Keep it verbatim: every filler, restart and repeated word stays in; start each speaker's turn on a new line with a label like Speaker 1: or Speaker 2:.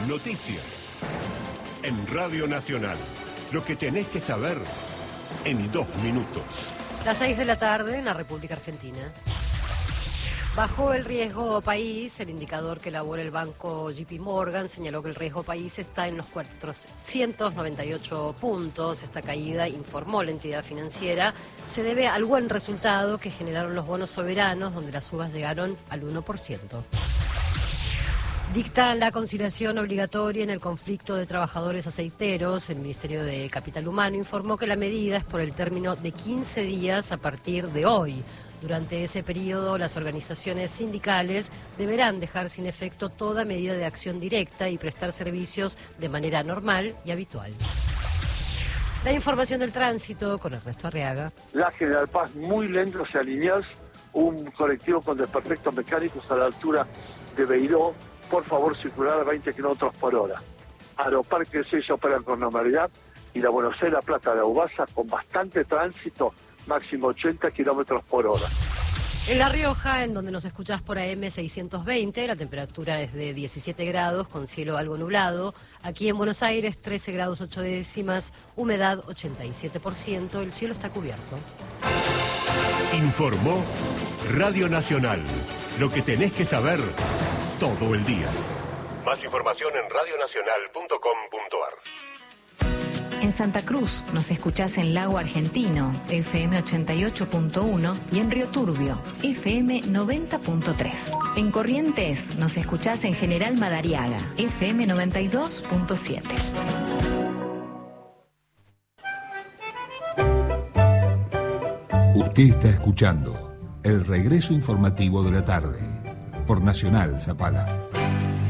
Speaker 1: Noticias. En Radio Nacional. Lo que tenés que saber en dos minutos.
Speaker 2: Las seis de la tarde en la República Argentina. Bajó el riesgo país. El indicador que elabora el banco J P Morgan señaló que el riesgo país está en los cuatrocientos noventa y ocho puntos. Esta caída, informó la entidad financiera, se debe al buen resultado que generaron los bonos soberanos, donde las subas llegaron al uno por ciento. Dictan la conciliación obligatoria en el conflicto de trabajadores aceiteros. El Ministerio de Capital Humano informó que la medida es por el término de quince días a partir de hoy. Durante ese periodo, las organizaciones sindicales deberán dejar sin efecto toda medida de acción directa y prestar servicios de manera normal y habitual. La información del tránsito con Ernesto Arriaga.
Speaker 3: La General Paz muy lento hacia Liniers, un colectivo con desperfectos mecánicos a la altura de Beiró. Por favor, circular a veinte kilómetros por hora. Aeroparque seis operan con normalidad y la Buenos Aires, La Plata, La Ubasa con bastante tránsito, máximo ochenta kilómetros por hora.
Speaker 2: En La Rioja, en donde nos escuchás por A M seiscientos veinte, la temperatura es de diecisiete grados con cielo algo nublado. Aquí en Buenos Aires, trece grados ocho décimas, humedad ochenta y siete por ciento, el cielo está cubierto.
Speaker 1: Informó Radio Nacional. Lo que tenés que saber todo el día. Más información en radio nacional punto com punto ar.
Speaker 4: En Santa Cruz nos escuchás en Lago Argentino, F M ochenta y ocho punto uno, y en Río Turbio, F M noventa punto tres. En Corrientes nos escuchás en General Madariaga, F M noventa y dos punto siete.
Speaker 5: Usted está escuchando el regreso informativo de la tarde por Nacional Zapala.